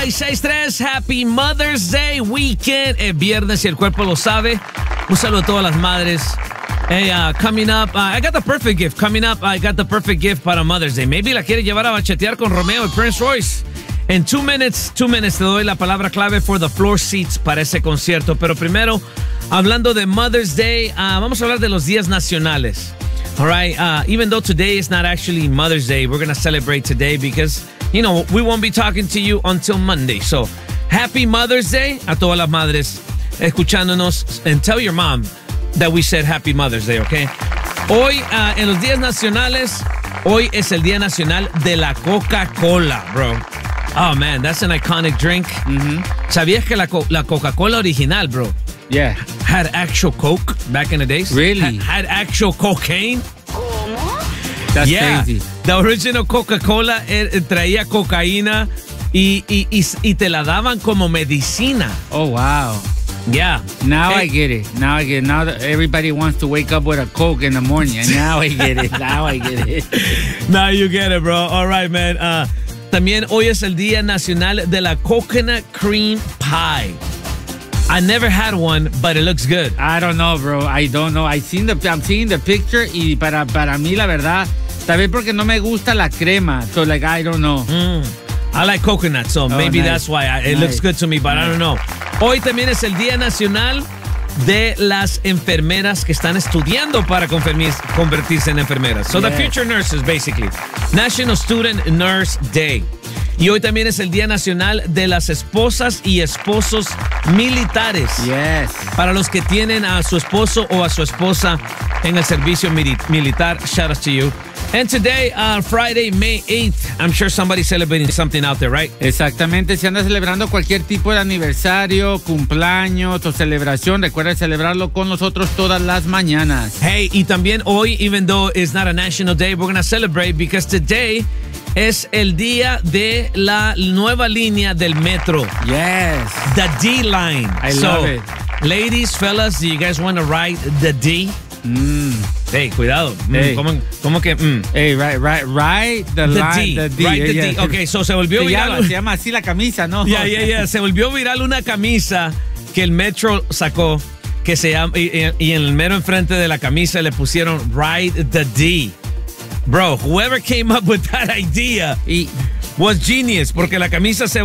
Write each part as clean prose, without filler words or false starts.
96.3, Happy Mother's Day weekend. Es viernes y el cuerpo lo sabe. Un saludo a todas las madres. Hey, coming up, I got the perfect gift. Coming up, I got the perfect gift para Mother's Day. Maybe la quiere llevar a bachetear con Romeo y Prince Royce. En 2 minutes te doy la palabra clave for the floor seats para ese concierto. Pero primero, hablando de Mother's Day, vamos a hablar de los días nacionales. All right, even though today is not actually Mother's Day, we're going to celebrate today because, you know, we won't be talking to you until Monday. So, happy Mother's Day a todas las madres escuchándonos. And tell your mom that we said Happy Mother's Day, okay? Hoy, en los días nacionales, hoy es el Día Nacional de la Coca-Cola, bro. Oh, man, that's an iconic drink. Mm-hmm. ¿Sabías que la Coca-Cola original, bro? Yeah. Had actual Coke back in the days? Really? Had actual cocaine? That's crazy. The original Coca-Cola traía cocaína y te la daban como medicina. Oh, wow. Yeah. Now I get it. Now that everybody wants to wake up with a Coke in the morning. Now I get it. Now you get it, bro. All right, man. También hoy es el Día Nacional de la Coconut Cream Pie. I never had one, but it looks good. I don't know, bro. I don't know. I'm seeing the picture y para mí la verdad, tal vez porque no me gusta la crema. So like I don't know. I like coconut, so maybe nice. That's why it looks good to me, but I don't know. Hoy también es el Día Nacional de las enfermeras que están estudiando para convertirse en enfermeras. So the future nurses, basically. National Student Nurse Day. Y hoy también es el Día Nacional de las esposas y esposos militares. Yes. Para los que tienen a su esposo o a su esposa en el servicio militar, shout out to you. And today, Friday, May 8th, I'm sure somebody's celebrating something out there, right? Exactamente. Si andas celebrando cualquier tipo de aniversario, cumpleaños o celebración, recuerda celebrarlo con nosotros todas las mañanas. Hey, y también hoy, even though it's not a national day, we're going to celebrate because today es el día de la nueva línea del metro. Yes. The D line. I love it. Ladies, fellas, do you guys want to ride the D? Hey, cuidado. Hey. ¿Cómo que? Hey, right. The line. D. The D. Right, the D. Okay, so se volvió viral. Se llama así la camisa, ¿no? Yeah. Se volvió viral una camisa que el metro sacó que se llama, y en el mero enfrente de la camisa le pusieron Ride the D. Bro, whoever came up with that idea was genius, porque la camisa se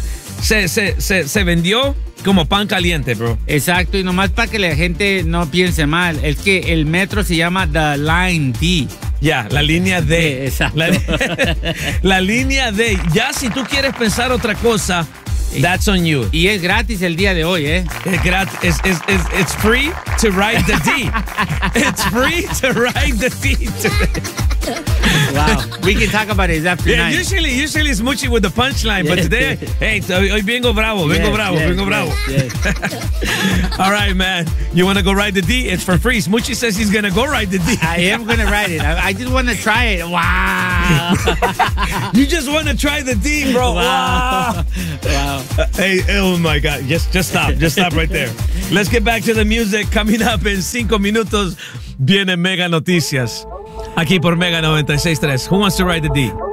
vendió como pan caliente, bro. Exacto, y nomás para que la gente no piense mal, es que el metro se llama The Line D. Ya, la línea D. Exacto. La línea D. Ya si tú quieres pensar otra cosa, that's on you. Y es gratis el día de hoy, ¿eh? Es gratis. It's free to ride the D. It's free to ride the D today. Wow. We can talk about it after night. Usually it's Muchi with the punchline, but today, hey, hoy vengo bravo. Yes. All right, man. You want to go ride the D? It's for free. Muchi says he's going to go ride the D. I am going to ride it. I just want to try it. Wow. You just want to try the D, bro. Wow. Hey, oh my God. Just stop. Just stop right there. Let's get back to the music. Coming up in 5 minutos, viene Mega Noticias. Aquí por Mega 96.3. Who wants to ride the D?